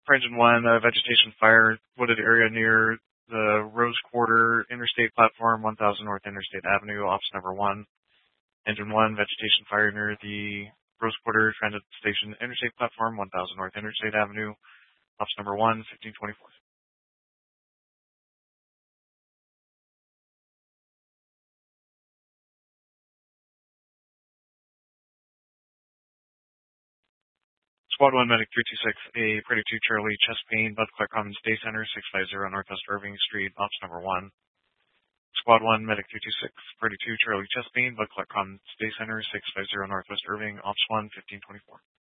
Engine 1, vegetation fire, wooded area near the Rose Quarter Interstate Platform, 1000 North Interstate Avenue, Office Number 1. Engine 1, vegetation fire near the Rose Quarter Transit Station Interstate Platform, 1000 North Interstate Avenue, Office Number 1, 1524. Squad 1, Medic 326, a Predator 2 Charlie, chest pain, Bud Clark Commons Day Center, 650 Northwest Irving Street, Office Number 1. Squad 1, Medic 326, Predator 2 Charlie, chest pain, Bud Clark Commons Day Center, 650 Northwest Irving, Office 1, 1524.